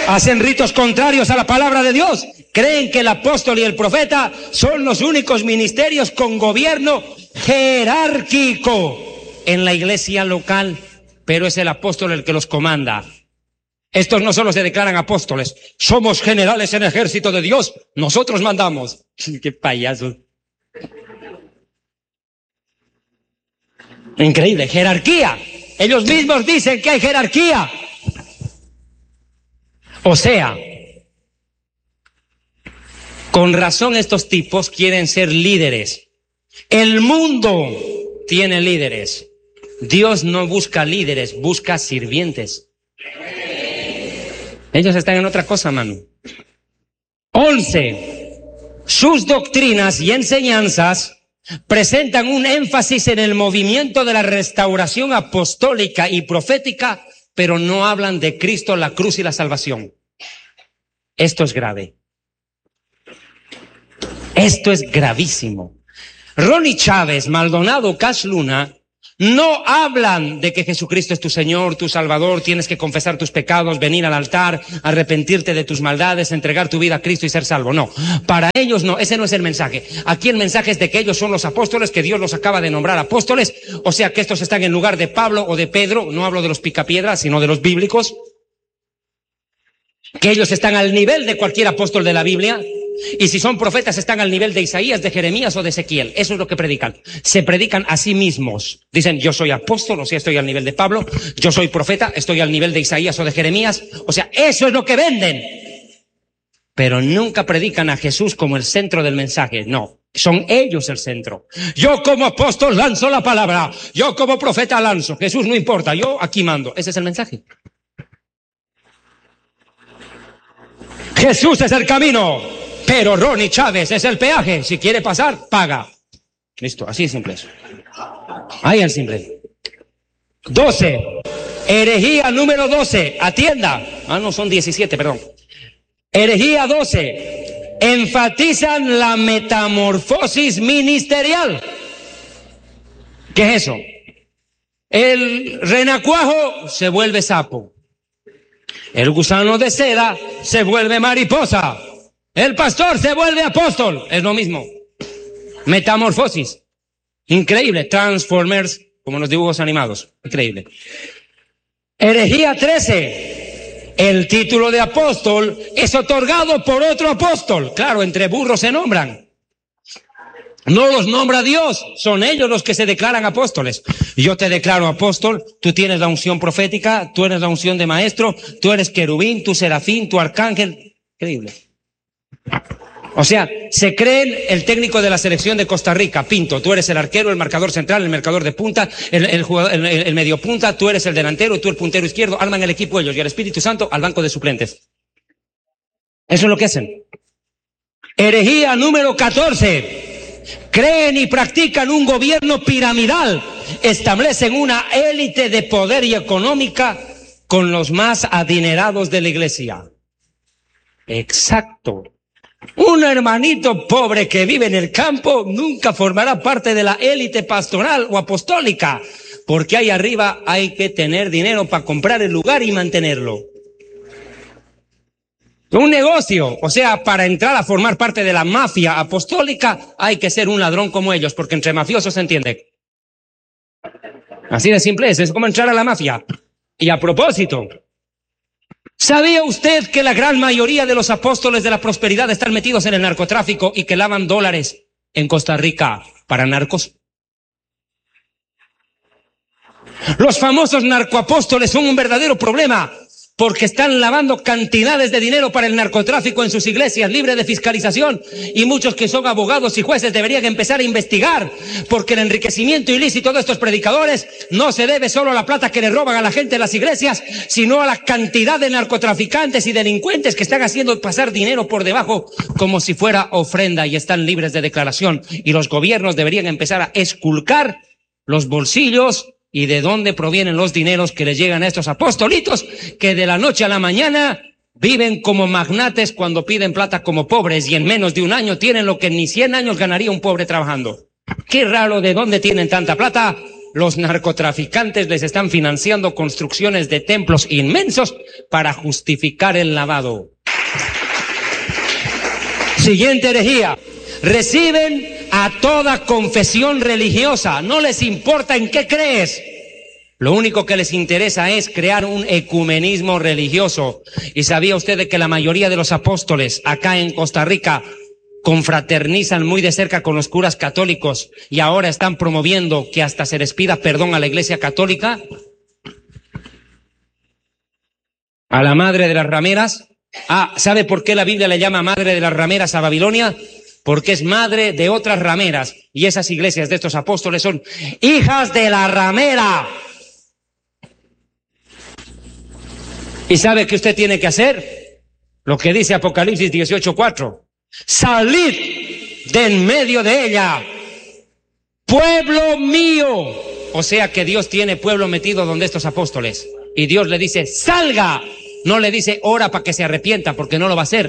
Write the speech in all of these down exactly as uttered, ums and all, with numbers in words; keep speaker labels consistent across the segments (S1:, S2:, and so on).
S1: Hacen ritos contrarios a la palabra de Dios. Creen que el apóstol y el profeta son los únicos ministerios con gobierno jerárquico en la iglesia local, pero es el apóstol el que los comanda. Estos no solo se declaran apóstoles, somos generales en el ejército de Dios, nosotros mandamos. ¡Qué payasos! Increíble, jerarquía. Ellos mismos dicen que hay jerarquía. O sea, con razón estos tipos quieren ser líderes. El mundo tiene líderes. Dios no busca líderes, busca sirvientes. Ellos están en otra cosa, mano. Once. Sus doctrinas y enseñanzas presentan un énfasis en el movimiento de la restauración apostólica y profética, pero no hablan de Cristo, la cruz y la salvación. Esto es grave. Esto es gravísimo. Ronnie Chávez, Maldonado, Cash Luna no hablan de que Jesucristo es tu Señor, tu Salvador, tienes que confesar tus pecados, venir al altar, arrepentirte de tus maldades, entregar tu vida a Cristo y ser salvo. No, para ellos no, ese no es el mensaje. Aquí el mensaje es de que ellos son los apóstoles, que Dios los acaba de nombrar apóstoles, o sea que estos están en lugar de Pablo o de Pedro, no hablo de los picapiedras, sino de los bíblicos, que ellos están al nivel de cualquier apóstol de la Biblia. Y si son profetas, están al nivel de Isaías, de Jeremías o de Ezequiel. Eso es lo que predican. Se predican a sí mismos. Dicen, yo soy apóstol, o sea, estoy al nivel de Pablo. Yo soy profeta, estoy al nivel de Isaías o de Jeremías. O sea, eso es lo que venden. Pero nunca predican a Jesús como el centro del mensaje. No, son ellos el centro. Yo como apóstol lanzo la palabra. Yo como profeta lanzo. Jesús no importa, yo aquí mando. Ese es el mensaje. Jesús es el camino. Pero Ronnie Chávez es el peaje. Si quiere pasar, paga. Listo, así es simple eso. Ahí es simple. doce. Herejía número doce. Atienda. Ah, no, son diecisiete, perdón. Herejía doce. Enfatizan la metamorfosis ministerial. ¿Qué es eso? El renacuajo se vuelve sapo. El gusano de seda se vuelve mariposa. El pastor se vuelve apóstol. Es lo mismo. Metamorfosis. Increíble. Transformers, como los dibujos animados. Increíble. Herejía trece. El título de apóstol es otorgado por otro apóstol. Claro, entre burros se nombran. No los nombra Dios. Son ellos los que se declaran apóstoles. Yo te declaro apóstol. Tú tienes la unción profética. Tú eres la unción de maestro. Tú eres querubín, tú serafín, tú arcángel. Increíble. O sea, se creen el técnico de la selección de Costa Rica, Pinto, tú eres el arquero, el marcador central, el marcador de punta, el, el, jugador, el, el medio punta, tú eres el delantero, tú el puntero izquierdo, arman el equipo ellos y el Espíritu Santo al banco de suplentes. Eso es lo que hacen. Herejía número catorce. Creen y practican un gobierno piramidal, establecen una élite de poder y económica con los más adinerados de la iglesia. Exacto. Un hermanito pobre que vive en el campo nunca formará parte de la élite pastoral o apostólica, porque ahí arriba hay que tener dinero para comprar el lugar y mantenerlo. Un negocio, o sea, para entrar a formar parte de la mafia apostólica hay que ser un ladrón como ellos, porque entre mafiosos se entiende. Así de simple es, es como entrar a la mafia. Y a propósito, ¿sabía usted que la gran mayoría de los apóstoles de la prosperidad están metidos en el narcotráfico y que lavan dólares en Costa Rica para narcos? Los famosos narcoapóstoles son un verdadero problema porque están lavando cantidades de dinero para el narcotráfico en sus iglesias, libre de fiscalización, y muchos que son abogados y jueces deberían empezar a investigar, porque el enriquecimiento ilícito de estos predicadores no se debe solo a la plata que le roban a la gente en las iglesias, sino a la cantidad de narcotraficantes y delincuentes que están haciendo pasar dinero por debajo como si fuera ofrenda y están libres de declaración, y los gobiernos deberían empezar a esculcar los bolsillos y de dónde provienen los dineros que les llegan a estos apostolitos que de la noche a la mañana viven como magnates cuando piden plata como pobres y en menos de un año tienen lo que ni cien años ganaría un pobre trabajando. Qué raro, ¿de dónde tienen tanta plata? los narcotraficantes les están financiando construcciones de templos inmensos para justificar el lavado. Siguiente herejía. Reciben a toda confesión religiosa. No les importa en qué crees. Lo único que les interesa es crear un ecumenismo religioso. ¿Y sabía usted de que la mayoría de los apóstoles acá en Costa Rica confraternizan muy de cerca con los curas católicos y ahora están promoviendo que hasta se les pida perdón a la Iglesia Católica? A la madre de las rameras. Ah, ¿sabe por qué la Biblia le llama madre de las rameras a Babilonia? Porque es madre de otras rameras. Y esas iglesias de estos apóstoles son hijas de la ramera. ¿Y sabe qué usted tiene que hacer? Lo que dice Apocalipsis dieciocho cuatro. Salid de en medio de ella, pueblo mío. O sea que Dios tiene pueblo metido donde estos apóstoles. Y Dios le dice, salga. No le dice, ora para que se arrepienta, porque no lo va a hacer.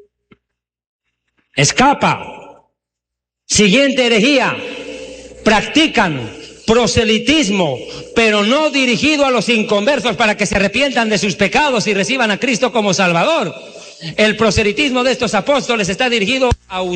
S1: Escapa. Siguiente herejía. Practican proselitismo, pero no dirigido a los inconversos para que se arrepientan de sus pecados y reciban a Cristo como Salvador. El proselitismo de estos apóstoles está dirigido a